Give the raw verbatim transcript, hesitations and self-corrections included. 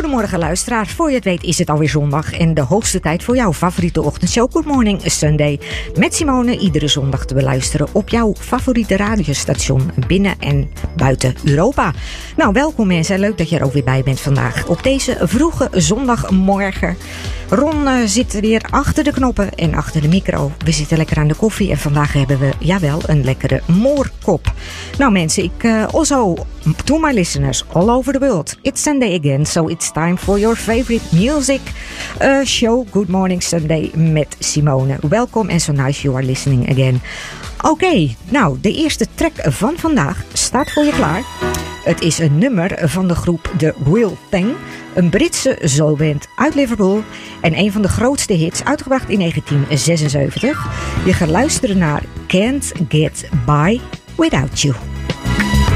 Goedemorgen luisteraars, voor je het weet is het alweer zondag en de hoogste tijd voor jouw favoriete ochtendshow Good Morning Sunday met Simone, iedere zondag te beluisteren op jouw favoriete radiostation binnen en buiten Europa. Nou, welkom mensen, leuk dat je er ook weer bij bent vandaag op deze vroege zondagmorgen. Ron uh, zit weer achter de knoppen en achter de micro. We zitten lekker aan de koffie en vandaag hebben we, jawel, een lekkere moorkop. Nou mensen, ik uh, also to my listeners all over the world. It's Sunday again, so it's time for your favorite music uh, show Good Morning Sunday met Simone. Welcome and so nice you are listening again. Oké, okay, nou, de eerste track van vandaag staat voor je klaar. Het is een nummer van de groep The Real Thing, een Britse soulband uit Liverpool en een van de grootste hits, uitgebracht in negentien zesenzeventig. Je gaat luisteren naar Can't Get By Without You.